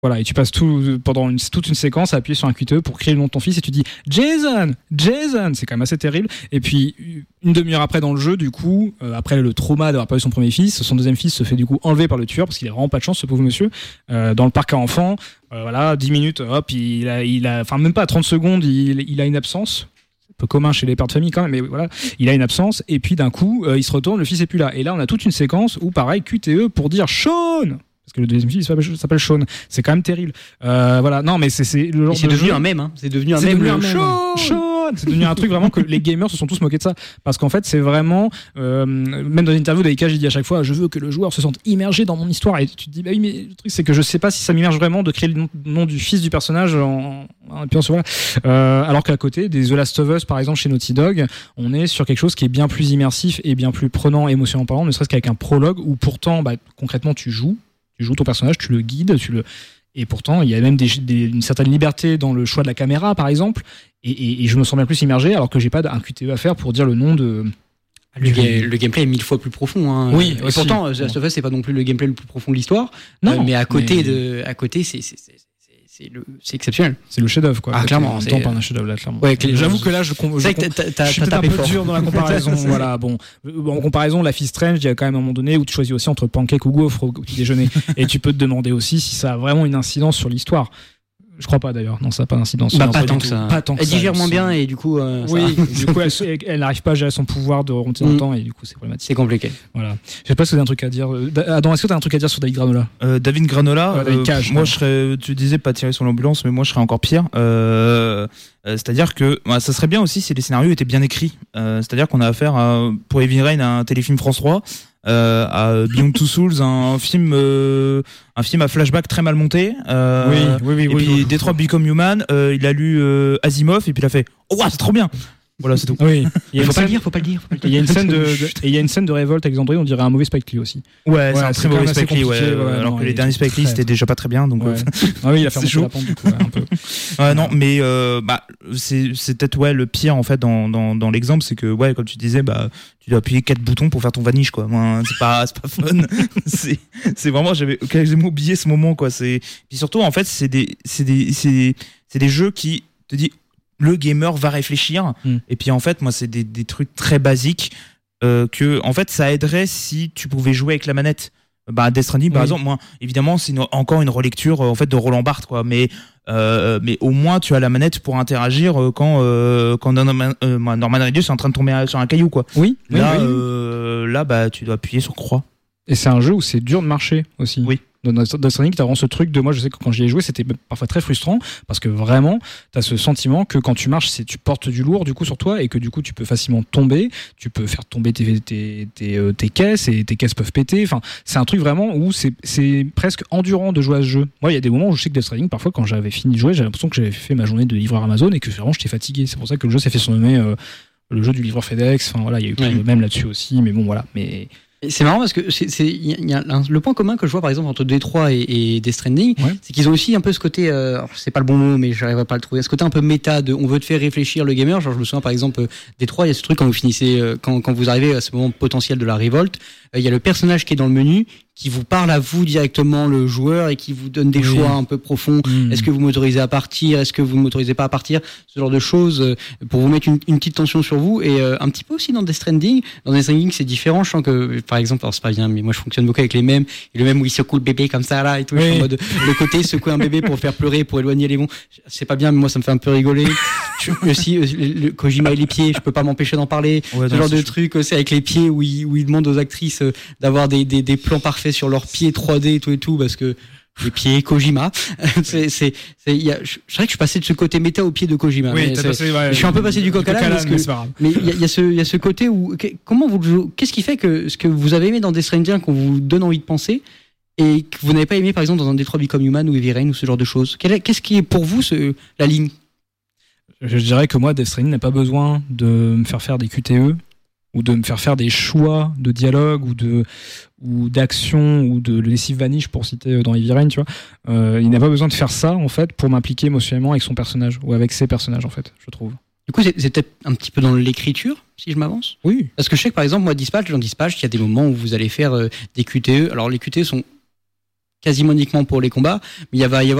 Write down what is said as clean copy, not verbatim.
Voilà, et tu passes toute une séquence à appuyer sur un QTE pour créer le nom de ton fils et tu dis Jason, c'est quand même assez terrible. Et puis une demi-heure après dans le jeu, du coup, après le trauma d'avoir perdu son premier fils, son deuxième fils se fait du coup enlever par le tueur parce qu'il a vraiment pas de chance, ce pauvre monsieur, dans le parc à enfants. Voilà, 10 minutes, hop, il a, enfin même pas 30 secondes, il a une absence. Un peu commun chez les pères de famille quand même, mais voilà, il a une absence et puis d'un coup, il se retourne, le fils est plus là. Et là, on a toute une séquence où pareil, QTE pour dire Sean. Parce que le deuxième film s'appelle Sean. C'est quand même terrible. Voilà. Non, mais c'est le genre de devenu jeu. un mème, hein. C'est devenu un mème. Sean. C'est devenu un truc vraiment que les gamers se sont tous moqués de ça. Parce qu'en fait, c'est vraiment, même dans l'interview d'Aika, j'ai dit à chaque fois, je veux que le joueur se sente immergé dans mon histoire. Et tu te dis, bah oui, mais le truc, c'est que je sais pas si ça m'immerge vraiment de créer le nom du fils du personnage alors qu'à côté, des The Last of Us, par exemple, chez Naughty Dog, on est sur quelque chose qui est bien plus immersif et bien plus prenant émotionnellement parlant, ne serait-ce qu'avec un prologue où pourtant, bah, concrètement, tu joues ton personnage, tu le guides, et pourtant il y a même une certaine liberté dans le choix de la caméra par exemple, et je me sens bien plus immergé alors que j'ai pas un QTE à faire pour dire le nom de... Le gameplay est 1000 fois plus profond, hein. Oui, et pourtant The Last of Us c'est pas non plus le gameplay le plus profond de l'histoire, mais à côté c'est exceptionnel. C'est le chef-d'œuvre, quoi. Ah, clairement. On parle d'un chef-d'œuvre là, clairement. Ouais, j'avoue que là, je suis peut-être un peu dur dans la comparaison. Voilà, bon, en comparaison, Life is Strange, il y a quand même un moment donné où tu choisis aussi entre pancake ou gaufre au petit déjeuner, et tu peux te demander aussi si ça a vraiment une incidence sur l'histoire. Je crois pas d'ailleurs. Non, ça n'a pas d'incidence. Pas tant que ça. Elle digère moins bien et du coup. Oui. Du coup, elle n'arrive pas à gérer son pouvoir de remonter dans le temps et du coup, c'est problématique. C'est compliqué. Voilà. Je sais pas si vous avez un truc à dire. Adam, est-ce que tu as un truc à dire sur David Granola? David Granola. David Cage. Moi, tu disais pas tirer sur l'ambulance, mais moi, je serais encore pire. C'est-à-dire que ça serait bien aussi si les scénarios étaient bien écrits. C'est-à-dire qu'on a affaire pour Heavy Rain à un téléfilm France 3. À Beyond Two Souls, un film à flashback très mal monté. Oui. Et puis Detroit Become Human, il a lu Asimov et puis il a fait oh wow, c'est trop bien. Voilà, c'est tout. Oui. Faut pas le dire. Il y a une scène de révolte avec Android, on dirait un mauvais Spike Lee aussi. Ouais, c'est un très mauvais Spike Lee. Alors que les derniers Spike Lee c'était déjà pas très bien. Donc oui, il a fait monter la pente du coup, un peu. Non, mais c'est peut-être le pire en fait dans l'exemple, c'est que comme tu disais, tu dois appuyer 4 boutons pour faire ton vanish, quoi. C'est pas fun. c'est vraiment, j'avais quasiment oublié ce moment, quoi. Puis surtout en fait c'est des jeux qui te disent le gamer va réfléchir, et puis en fait moi c'est des trucs très basiques que en fait ça aiderait si tu pouvais jouer avec la manette. Death Stranding par exemple, moi évidemment c'est encore une relecture en fait de Roland Barthes, quoi, mais au moins tu as la manette pour interagir quand Norman Reedus est en train de tomber sur un caillou, quoi. Là tu dois appuyer sur croix. Et c'est un jeu où c'est dur de marcher aussi. Oui. Dans Death Stranding, t'as vraiment ce truc de, moi je sais que quand j'y ai joué, c'était parfois très frustrant parce que vraiment t'as ce sentiment que quand tu marches, tu portes du lourd du coup sur toi et que du coup tu peux facilement tomber, tu peux faire tomber tes caisses et tes caisses peuvent péter. Enfin, c'est un truc vraiment où c'est presque endurant de jouer à ce jeu. Moi, il y a des moments où je sais que Death Stranding, parfois quand j'avais fini de jouer, j'avais l'impression que j'avais fait ma journée de livreur Amazon et que vraiment j'étais fatigué. C'est pour ça que le jeu s'est fait surnommer le jeu du livreur FedEx. Enfin voilà, il y a eu le même là-dessus aussi, mais bon voilà. Mais c'est marrant parce que il y a le point commun que je vois par exemple entre Detroit et Death Stranding, c'est qu'ils ont aussi un peu ce côté, c'est pas le bon mot mais j'arriverai pas à le trouver, ce côté un peu méta de on veut te faire réfléchir le gamer. Genre je me souviens par exemple Detroit, il y a ce truc quand vous finissez, quand vous arrivez à ce moment potentiel de la révolte, il y a le personnage qui est dans le menu qui vous parle à vous directement, le joueur, et qui vous donne des choix un peu profonds. Est-ce que vous m'autorisez à partir? Est-ce que vous ne m'autorisez pas à partir? Ce genre de choses pour vous mettre une petite tension sur vous. Et un petit peu aussi dans Death Stranding. Dans Death Stranding, c'est différent. Je sens que, par exemple, alors c'est pas bien, mais moi je fonctionne beaucoup avec les mèmes. Et le mème où il secoue le bébé comme ça là et tout. Je suis en mode le côté secouer un bébé pour le faire pleurer, pour éloigner les bons. C'est pas bien, mais moi ça me fait un peu rigoler. Aussi, le Kojima et les pieds, je peux pas m'empêcher d'en parler. Ce genre de truc aussi avec les pieds où il demande aux actrices d'avoir des plans parfaits sur leurs pieds 3D et tout parce que les pieds Kojima. Je dirais que je suis passé de ce côté méta au pied de Kojima. Oui, je suis un peu passé du coq à l'âne mais il y a ce côté où qu'est-ce qui fait que ce que vous avez aimé dans Death Stranding qu'on vous donne envie de penser et que vous n'avez pas aimé par exemple dans un Detroit Become Human ou Heavy Rain ou ce genre de choses? Qu'est-ce qui est pour vous la ligne? Je dirais que moi Death Stranding n'a pas besoin de me faire des QTE ou de me faire des choix de dialogue ou d'action ou de lessive vanish pour citer dans Heavy Rain, tu vois. Il n'a pas besoin de faire ça en fait pour m'impliquer émotionnellement avec son personnage ou avec ses personnages en fait, je trouve. Du coup, c'est peut-être un petit peu dans l'écriture, si je m'avance. Oui. Parce que je sais que par exemple, moi, dans Dispatch, il y a des moments où vous allez faire des QTE. Alors les QTE sont quasiment uniquement pour les combats, mais il va y avoir